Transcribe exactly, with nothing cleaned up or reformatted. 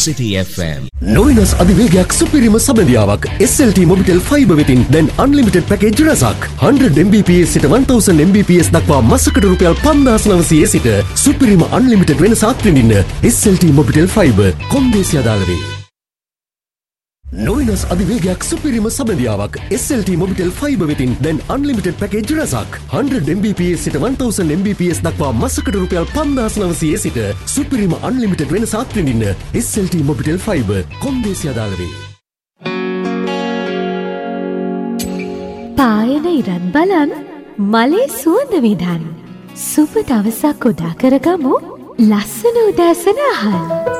City F M. නොවිනස් අධිවේගයක් සුපිරිම සබඳියාවක් S L T Mobitel Fiber වෙතින් දැන් unlimited package රසක් one hundred megabits සිට one thousand megabits දක්වා මාසකට රුපියල් පන්දාස් නවසිය සිට සුපිරිම unlimited වෙනසක් විඳින්න S L T Mobitel Fiber කොන්දේසි අදාළ වේ. නොවිනස් අධිවේගයක් සුපිරිම සබඳියාවක් S L T Mobitel Fiber වෙතින් දැන් unlimited package රසක් one hundred megabits සිට one thousand megabits දක්වා මාසකට රුපියල් පන්දාස් නවසිය සිට සුපිරිම unlimited වෙනසක් විඳින්න S L T Mobitel Fiber කොන්දේසි අදාළ වේ. පායන ඉරන් බලන් මලේ සුවඳ විඳන් සුබ දවසක් උදා කරගමු ලස්සන උදෑසන අහන්න.